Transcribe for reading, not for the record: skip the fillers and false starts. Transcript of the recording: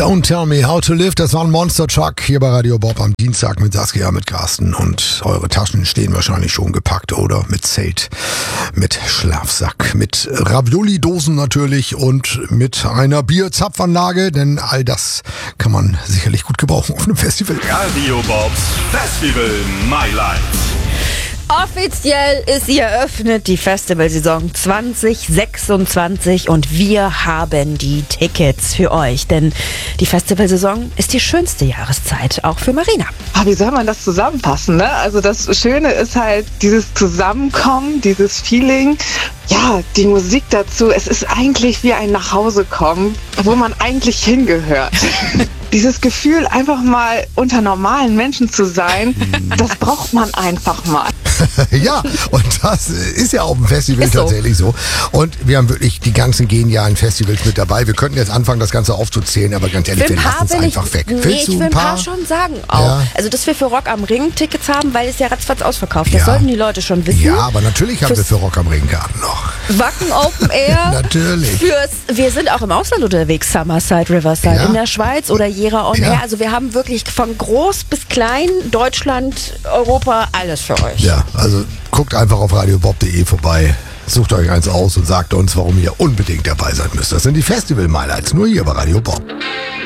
Don't Tell Me How to Live, das war ein Monster Truck hier bei Radio Bob am Dienstag mit Saskia, mit Carsten. Und eure Taschen stehen wahrscheinlich schon gepackt, oder? Mit Zelt, mit Schlafsack, mit Ravioli-Dosen natürlich und mit einer Bierzapfanlage, denn all das kann man sicherlich gut gebrauchen auf einem Festival. Radio Bobs Festival My Life. Offiziell ist sie eröffnet, die Festivalsaison 2026, und wir haben die Tickets für euch, denn die Festivalsaison ist die schönste Jahreszeit, auch für Marina. Wie soll man das zusammenfassen, ne? Also das Schöne ist halt dieses Zusammenkommen, dieses Feeling, ja, die Musik dazu. Es ist eigentlich wie ein Nachhausekommen, wo man eigentlich hingehört. Dieses Gefühl, einfach mal unter normalen Menschen zu sein, das braucht man einfach mal. Ja, und das ist ja auf dem Festival Ist so. tatsächlich so. Und wir haben wirklich die ganzen genialen Festivals mit dabei. Wir könnten jetzt anfangen, das Ganze aufzuzählen, aber ganz ehrlich, wir lassen es einfach weg. Nee, Willst ich du will ein paar schon sagen auch. Ja. Also, dass wir für Rock am Ring Tickets haben, weil es ja ratzfatz ausverkauft. Das Ja. sollten die Leute schon wissen. Ja, aber natürlich haben wir Fürs für Rock am Ring Karten noch. Wacken Open Air. Natürlich. Wir sind auch im Ausland unterwegs, Summerside, Riverside, Ja. in der Schweiz oder Jera on Ja. Air. Also wir haben wirklich von groß bis klein, Deutschland, Europa, alles für euch. Ja, also guckt einfach auf radiobob.de vorbei. Sucht euch eins aus und sagt uns, warum ihr unbedingt dabei sein müsst. Das sind die Festival-Highlights, nur hier bei Radio Bob.